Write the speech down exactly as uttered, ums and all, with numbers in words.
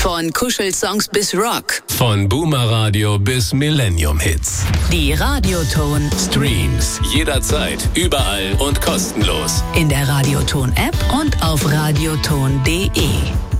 Von Kuschelsongs bis Rock. Von Boomer Radio bis Millennium Hits. Die Radioton Streams jederzeit, überall und kostenlos. In der Radioton App und auf radioton punkt de.